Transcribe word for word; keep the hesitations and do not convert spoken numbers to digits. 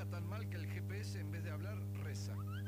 tan mal que el G P S en vez de hablar reza.